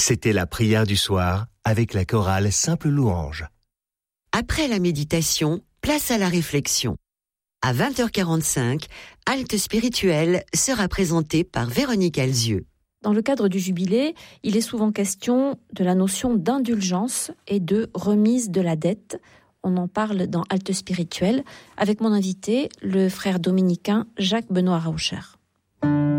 C'était la prière du soir avec la chorale Simple Louange. Après la méditation, place à la réflexion. À 20h45, Halte spirituelle sera présentée par Véronique Alzieux. Dans le cadre du jubilé, il est souvent question de la notion d'indulgence et de remise de la dette. On en parle dans Halte spirituelle avec mon invité, le frère dominicain Jacques Benoît Raucher.